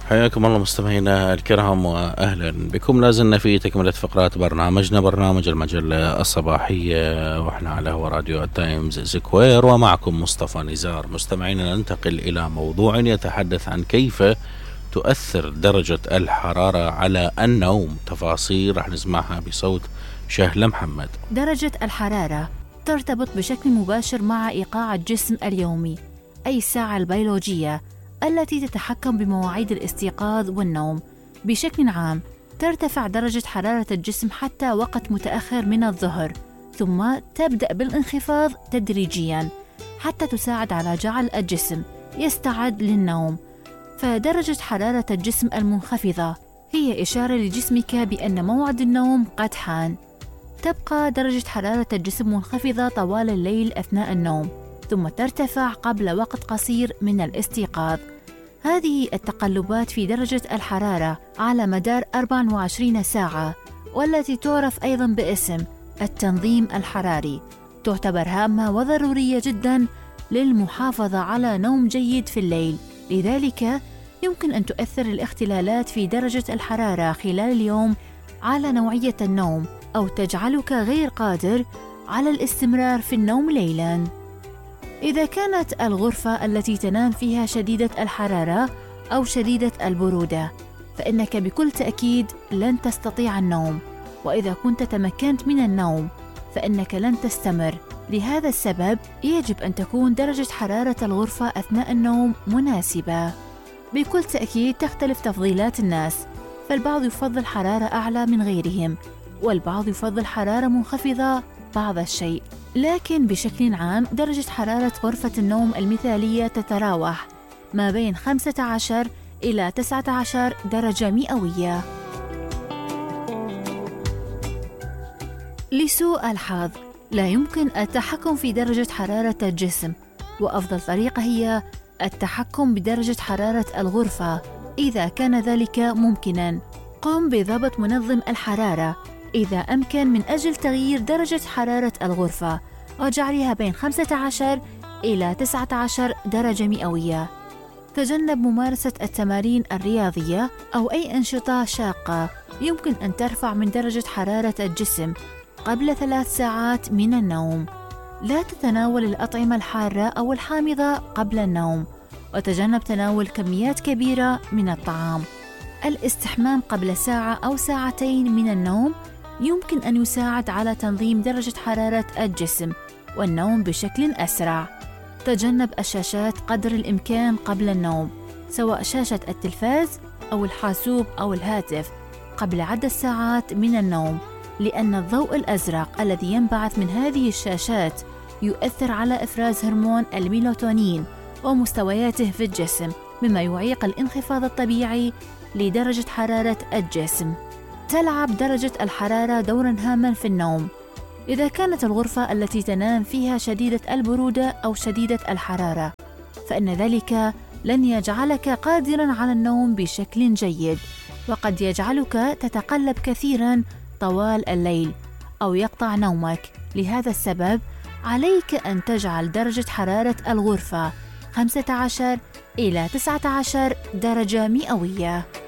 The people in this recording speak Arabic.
حياكم الله مستمعينا الكرام وأهلا بكم. لازلنا في تكملة فقرات برنامجنا، برنامج المجلة الصباحية، وإحنا على هو راديو التايمز سكوير، ومعكم مصطفى نزار. مستمعينا ننتقل إلى موضوع يتحدث عن كيف تؤثر درجة الحرارة على النوم. تفاصيل رح نسمعها بصوت شهلة محمد. درجة الحرارة ترتبط بشكل مباشر مع إيقاع الجسم اليومي، أي الساعة البيولوجية التي تتحكم بمواعيد الاستيقاظ والنوم. بشكل عام ترتفع درجة حرارة الجسم حتى وقت متأخر من الظهر، ثم تبدأ بالانخفاض تدريجياً حتى تساعد على جعل الجسم يستعد للنوم. فدرجة حرارة الجسم المنخفضة هي إشارة لجسمك بأن موعد النوم قد حان. تبقى درجة حرارة الجسم منخفضة طوال الليل أثناء النوم، ثم ترتفع قبل وقت قصير من الاستيقاظ. هذه التقلبات في درجة الحرارة على مدار 24 ساعة، والتي تعرف أيضاً باسم التنظيم الحراري، تعتبر هامة وضرورية جداً للمحافظة على نوم جيد في الليل. لذلك يمكن أن تؤثر الاختلالات في درجة الحرارة خلال اليوم على نوعية النوم، أو تجعلك غير قادر على الاستمرار في النوم ليلاً. إذا كانت الغرفة التي تنام فيها شديدة الحرارة أو شديدة البرودة، فإنك بكل تأكيد لن تستطيع النوم، وإذا كنت تمكنت من النوم فإنك لن تستمر. لهذا السبب يجب أن تكون درجة حرارة الغرفة أثناء النوم مناسبة. بكل تأكيد تختلف تفضيلات الناس، فالبعض يفضل حرارة أعلى من غيرهم، والبعض يفضل حرارة منخفضة بعض الشيء. لكن بشكل عام درجة حرارة غرفة النوم المثالية تتراوح ما بين 15 إلى 19 درجة مئوية. لسوء الحظ لا يمكن التحكم في درجة حرارة الجسم، وأفضل طريقة هي التحكم بدرجة حرارة الغرفة إذا كان ذلك ممكناً. قم بضبط منظم الحرارة إذا أمكن من أجل تغيير درجة حرارة الغرفة وجعلها بين 15 إلى 19 درجة مئوية. تجنب ممارسة التمارين الرياضية أو أي أنشطة شاقة يمكن أن ترفع من درجة حرارة الجسم قبل 3 ساعات من النوم. لا تتناول الأطعمة الحارة أو الحامضة قبل النوم، وتجنب تناول كميات كبيرة من الطعام. الاستحمام قبل ساعة أو ساعتين من النوم يمكن أن يساعد على تنظيم درجة حرارة الجسم والنوم بشكل أسرع. تجنب الشاشات قدر الإمكان قبل النوم، سواء شاشة التلفاز أو الحاسوب أو الهاتف، قبل عدة ساعات من النوم، لأن الضوء الأزرق الذي ينبعث من هذه الشاشات يؤثر على إفراز هرمون الميلاتونين ومستوياته في الجسم، مما يعيق الانخفاض الطبيعي لدرجة حرارة الجسم. تلعب درجة الحرارة دورا هاما في النوم. إذا كانت الغرفة التي تنام فيها شديدة البرودة أو شديدة الحرارة، فإن ذلك لن يجعلك قادرا على النوم بشكل جيد، وقد يجعلك تتقلب كثيرا طوال الليل أو يقطع نومك. لهذا السبب عليك أن تجعل درجة حرارة الغرفة 15 إلى 19 درجة مئوية.